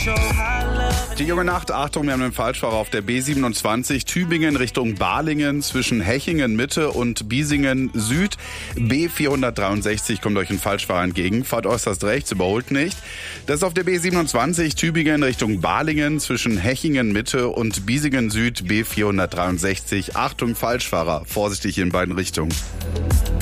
Die junge Nacht, Achtung, wir haben einen Falschfahrer auf der B27 Tübingen Richtung Balingen zwischen Hechingen Mitte und Biesingen Süd. B463 kommt euch ein Falschfahrer entgegen, fahrt äußerst rechts, überholt nicht. Das ist auf der B27 Tübingen Richtung Balingen zwischen Hechingen Mitte und Biesingen Süd B463. Achtung, Falschfahrer, vorsichtig in beiden Richtungen.